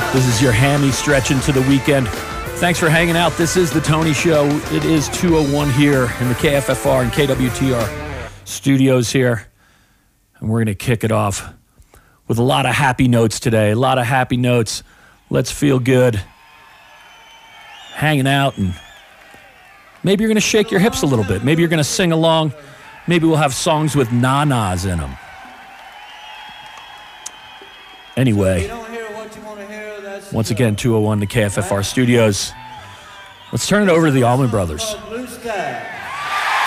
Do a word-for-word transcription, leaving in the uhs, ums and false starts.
This is your hammy stretch into the weekend. Thanks for hanging out. This is The Tony Show. It is two oh one here in the K F F R and K W T R studios here. And we're going to kick it off with a lot of happy notes today. A lot of happy notes. Let's feel good. Hanging out, and maybe you're going to shake your hips a little bit. Maybe you're going to sing along. Maybe we'll have songs with na-nas in them. Anyway, once again, two oh one to K F F R studios. Let's turn it over to the Allman Brothers. Blue Sky.